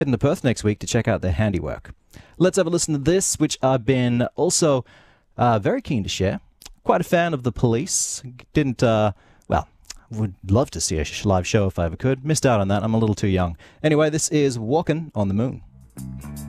Heading to Perth next week to check out their handiwork. Let's have a listen to this, which I've been also very keen to share. Quite a fan of The Police. Didn't, would love to see a live show if I ever could. Missed out on that. I'm a little too young. Anyway, this is Walkin' on the Moon.